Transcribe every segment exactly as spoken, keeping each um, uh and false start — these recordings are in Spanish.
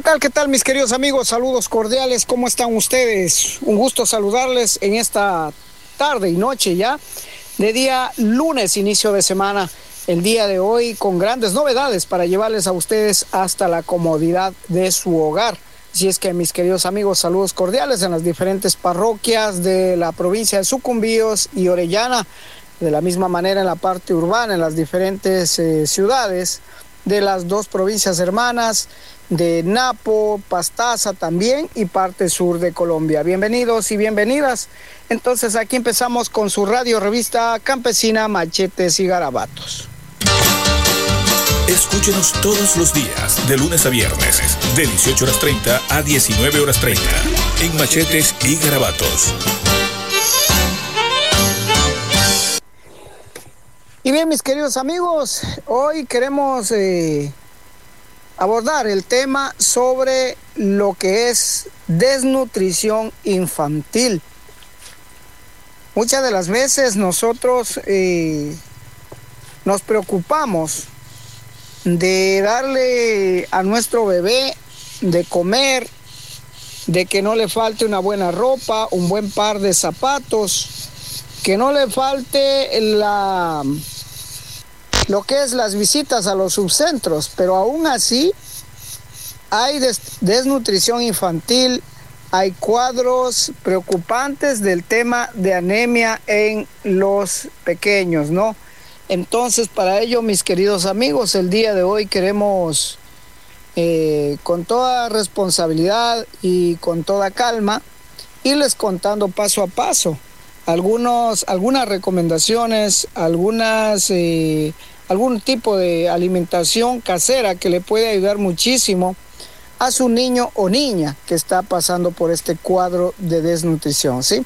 tal, qué tal, mis queridos amigos? Saludos cordiales, ¿cómo están ustedes? Un gusto saludarles en esta tarde y noche ya de día lunes, inicio de semana. El día de hoy con grandes novedades para llevarles a ustedes hasta la comodidad de su hogar. Así es que, mis queridos amigos, saludos cordiales en las diferentes parroquias de la provincia de Sucumbíos y Orellana. De la misma manera en la parte urbana, en las diferentes eh, ciudades de las dos provincias hermanas, de Napo, Pastaza también y parte sur de Colombia. Bienvenidos y bienvenidas. Entonces aquí empezamos con su radio revista campesina Machetes y Garabatos. Escúchenos todos los días, de lunes a viernes, de dieciocho horas treinta a diecinueve horas treinta, en Machetes y Garabatos. Y bien, mis queridos amigos, hoy queremos eh, abordar el tema sobre lo que es desnutrición infantil. Muchas de las veces nosotros eh, nos preocupamos de darle a nuestro bebé de comer, de que no le falte una buena ropa, un buen par de zapatos, que no le falte la, lo que es las visitas a los subcentros, pero aún así hay des, desnutrición infantil, hay cuadros preocupantes del tema de anemia en los pequeños, ¿no? Entonces, para ello, mis queridos amigos, el día de hoy queremos, eh, con toda responsabilidad y con toda calma, irles contando paso a paso algunos, algunas recomendaciones, algunas, eh, algún tipo de alimentación casera que le puede ayudar muchísimo a su niño o niña que está pasando por este cuadro de desnutrición, ¿sí?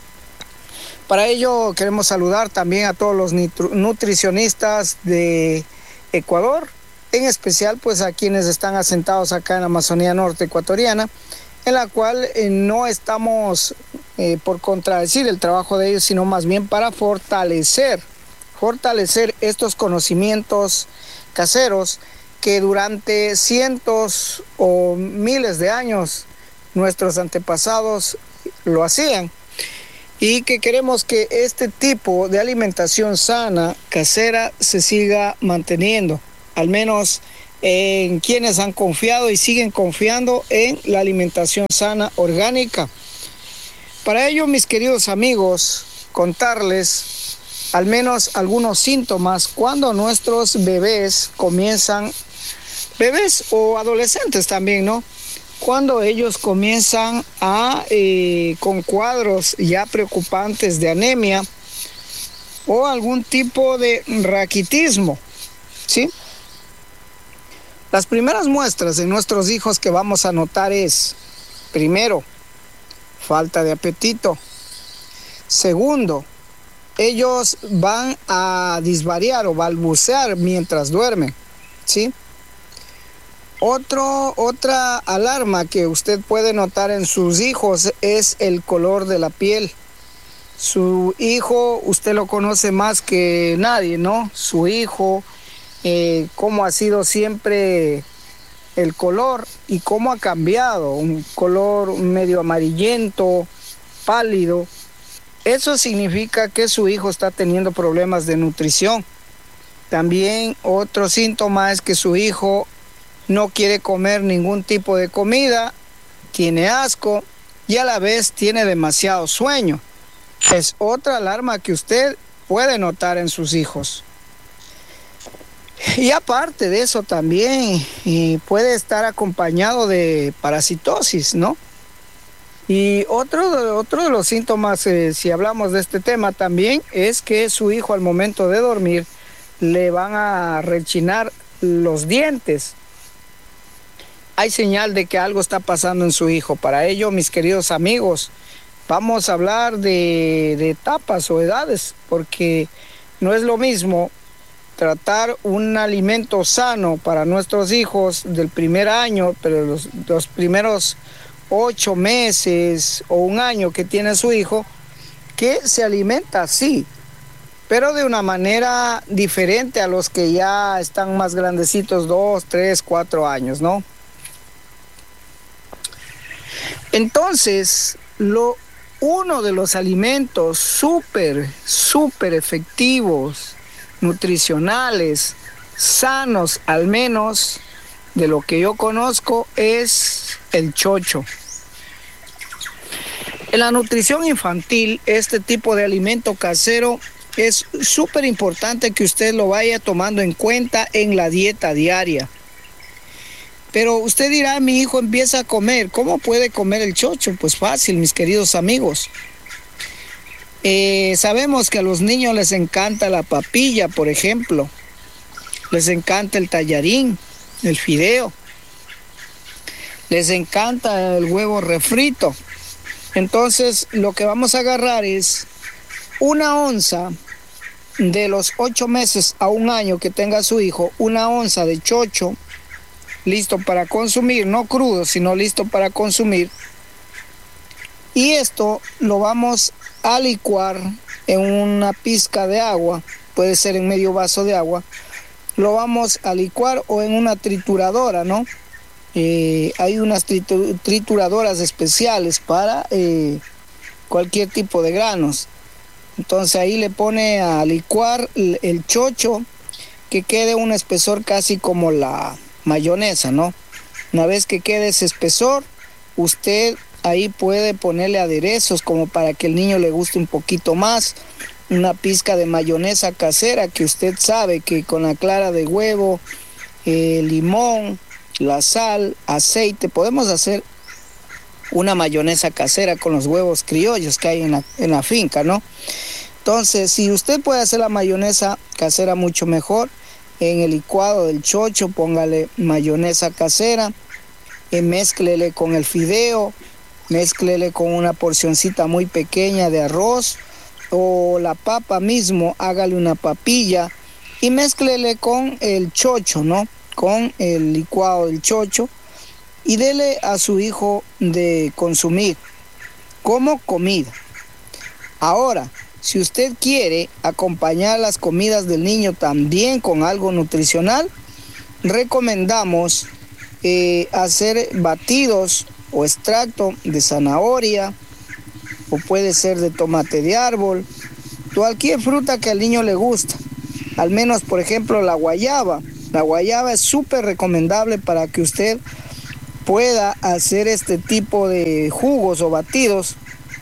Para ello queremos saludar también a todos los nutricionistas de Ecuador, en especial pues a quienes están asentados acá en la Amazonía Norte ecuatoriana, en la cual eh, no estamos eh, por contradecir el trabajo de ellos, sino más bien para fortalecer, fortalecer estos conocimientos caseros que durante cientos o miles de años nuestros antepasados lo hacían. Y que queremos que este tipo de alimentación sana, casera, se siga manteniendo, al menos en quienes han confiado y siguen confiando en la alimentación sana orgánica. Para ello, mis queridos amigos, contarles al menos algunos síntomas cuando nuestros bebés comienzan, bebés o adolescentes también, ¿no? Cuando ellos comienzan a, eh, con cuadros ya preocupantes de anemia o algún tipo de raquitismo, ¿sí? Las primeras muestras en nuestros hijos que vamos a notar es, primero, falta de apetito. Segundo, ellos van a disvariar o balbucear mientras duermen, ¿sí? Otro, otra alarma que usted puede notar en sus hijos es el color de la piel. Su hijo, usted lo conoce más que nadie, ¿no? Su hijo, eh, cómo ha sido siempre el color y cómo ha cambiado. Un color medio amarillento, pálido. Eso significa que su hijo está teniendo problemas de nutrición. También otro síntoma es que su hijo no quiere comer ningún tipo de comida, tiene asco y a la vez tiene demasiado sueño. Es otra alarma que usted puede notar en sus hijos. Y aparte de eso también y puede estar acompañado de parasitosis, ¿no? Y otro de, otro de los síntomas, eh, si hablamos de este tema también, es que su hijo al momento de dormir le van a rechinar los dientes. Hay señal de que algo está pasando en su hijo. Para ello, mis queridos amigos, vamos a hablar de, de etapas o edades, porque no es lo mismo tratar un alimento sano para nuestros hijos del primer año, pero los, los primeros ocho meses o un año que tiene su hijo, que se alimenta así, pero de una manera diferente a los que ya están más grandecitos, dos, tres, cuatro años, ¿no? Entonces, lo, uno de los alimentos súper, súper efectivos, nutricionales, sanos al menos, de lo que yo conozco, es el chocho. En la nutrición infantil, este tipo de alimento casero es súper importante que usted lo vaya tomando en cuenta en la dieta diaria. Pero usted dirá, mi hijo empieza a comer, ¿cómo puede comer el chocho? Pues fácil, mis queridos amigos. Eh, sabemos que a los niños les encanta la papilla, por ejemplo. Les encanta el tallarín, el fideo. Les encanta el huevo refrito. Entonces, lo que vamos a agarrar es una onza de los ocho meses a un año que tenga su hijo, una onza de chocho, listo para consumir, no crudo, sino listo para consumir. Y esto lo vamos a licuar en una pizca de agua, puede ser en medio vaso de agua. Lo vamos a licuar o en una trituradora, ¿no? Eh, hay unas tritu- trituradoras especiales para eh, cualquier tipo de granos. Entonces ahí le pone a licuar el, el chocho, que quede un espesor casi como la mayonesa, ¿no? Una vez que quede ese espesor, usted ahí puede ponerle aderezos como para que el niño le guste un poquito más. Una pizca de mayonesa casera que usted sabe que con la clara de huevo, eh, limón, la sal, aceite, podemos hacer una mayonesa casera con los huevos criollos que hay en la, en la finca, ¿no? Entonces, si usted puede hacer la mayonesa casera mucho mejor, en el licuado del chocho póngale mayonesa casera, eh, mézclele con el fideo, mézclele con una porcioncita muy pequeña de arroz, o la papa mismo, hágale una papilla y mézclele con el chocho, ¿no? Con el licuado del chocho y dele a su hijo de consumir como comida. Ahora, si usted quiere acompañar las comidas del niño también con algo nutricional, recomendamos eh, hacer batidos o extracto de zanahoria, o puede ser de tomate de árbol, cualquier fruta que al niño le gusta. Al menos, por ejemplo, la guayaba. La guayaba es súper recomendable para que usted pueda hacer este tipo de jugos o batidos.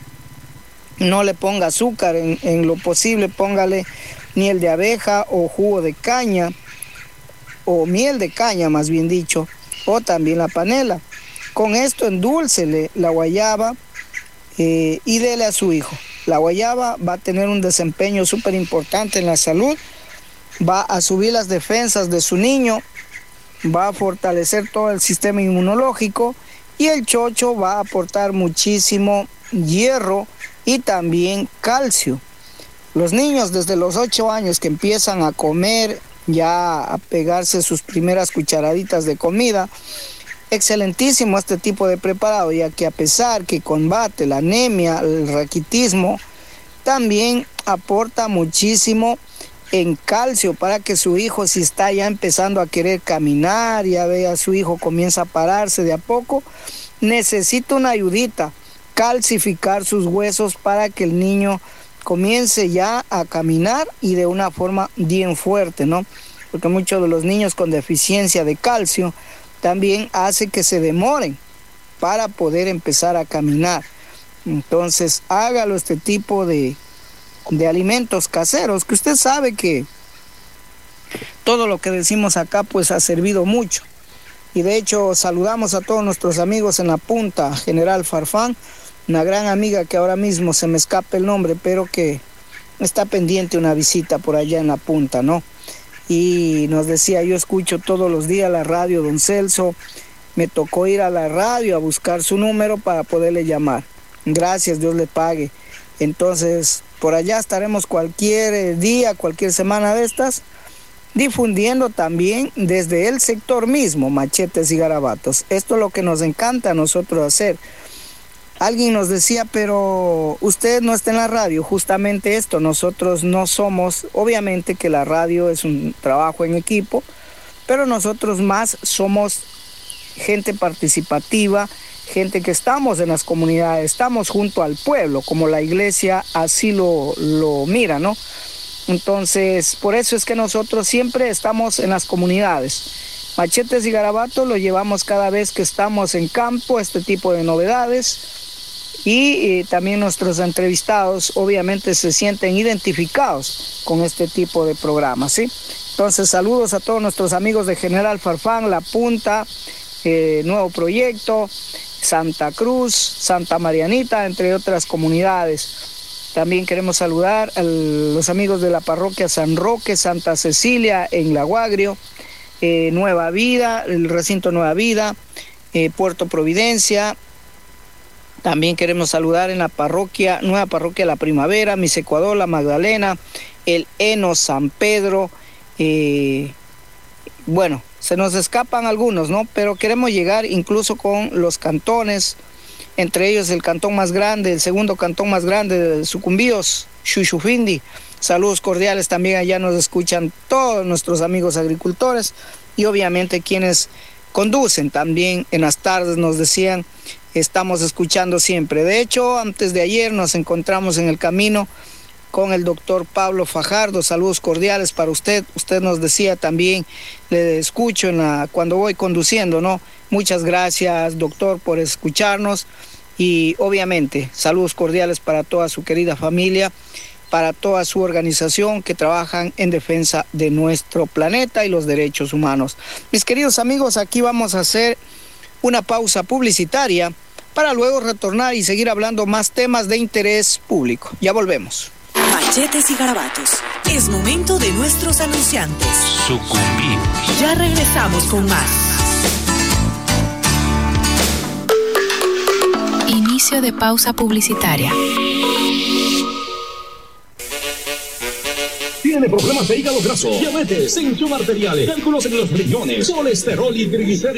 No le ponga azúcar, en, en lo posible póngale miel de abeja o jugo de caña, o miel de caña más bien dicho, o también la panela. Con esto endúlcele la guayaba eh, y dele a su hijo. La guayaba va a tener un desempeño súper importante en la salud, va a subir las defensas de su niño, va a fortalecer todo el sistema inmunológico, y el chocho va a aportar muchísimo hierro y también calcio. Los niños desde los ocho años que empiezan a comer, ya a pegarse sus primeras cucharaditas de comida, excelentísimo este tipo de preparado, ya que a pesar que combate la anemia, el raquitismo, también aporta muchísimo en calcio para que su hijo, si está ya empezando a querer caminar, ya ve a su hijo comienza a pararse de a poco, necesita una ayudita, calcificar sus huesos para que el niño comience ya a caminar y de una forma bien fuerte, ¿no? Porque muchos de los niños con deficiencia de calcio también hace que se demoren para poder empezar a caminar. Entonces, hágalo este tipo de, de alimentos caseros, que usted sabe que todo lo que decimos acá pues ha servido mucho. Y de hecho saludamos a todos nuestros amigos en la punta, General Farfán, una gran amiga que ahora mismo se me escapa el nombre, pero que está pendiente una visita por allá en la punta, ¿no? Y nos decía, yo escucho todos los días la radio, don Celso, me tocó ir a la radio a buscar su número para poderle llamar. Gracias, Dios le pague. Entonces, por allá estaremos cualquier día, cualquier semana de estas, difundiendo también desde el sector mismo, machetes y garabatos. Esto es lo que nos encanta a nosotros hacer. Alguien nos decía, pero usted no está en la radio. Justamente esto, nosotros no somos, obviamente que la radio es un trabajo en equipo, pero nosotros más somos gente participativa, gente que estamos en las comunidades, estamos junto al pueblo, como la iglesia así lo, lo mira, ¿no? Entonces, por eso es que nosotros siempre estamos en las comunidades. Machetes y Garabatos lo llevamos cada vez que estamos en campo, este tipo de novedades. Y eh, también nuestros entrevistados obviamente se sienten identificados con este tipo de programas, ¿sí? Entonces, saludos a todos nuestros amigos de General Farfán, La Punta, eh, Nuevo Proyecto, Santa Cruz, Santa Marianita, entre otras comunidades. También queremos saludar a los amigos de la parroquia San Roque, Santa Cecilia en La Guagrio, eh, Nueva Vida, el recinto Nueva Vida, eh, Puerto Providencia. También queremos saludar en la parroquia, Nueva Parroquia La Primavera, Mis Ecuador, La Magdalena, el Eno, San Pedro. Eh, bueno, se nos escapan algunos, ¿no? Pero queremos llegar incluso con los cantones, entre ellos el cantón más grande, el segundo cantón más grande de Sucumbíos, Xuxufindi. Saludos cordiales, también allá nos escuchan todos nuestros amigos agricultores y obviamente quienes conducen también en las tardes nos decían, estamos escuchando siempre. De hecho, antes de ayer nos encontramos en el camino con el doctor Pablo Fajardo, saludos cordiales para usted. Usted nos decía también, le escucho en la, cuando voy conduciendo, ¿no? Muchas gracias, doctor, por escucharnos y obviamente saludos cordiales para toda su querida familia, para toda su organización que trabajan en defensa de nuestro planeta y los derechos humanos. Mis queridos amigos, aquí vamos a hacer una pausa publicitaria para luego retornar y seguir hablando más temas de interés público. Ya volvemos. Machetes y Garabatos. Es momento de nuestros anunciantes. Sucumbimos. Ya regresamos con más. Inicio de pausa publicitaria. Tiene problemas de hígado graso, diabetes, tensión arterial, cálculos en los riñones, colesterol y triglicéridos.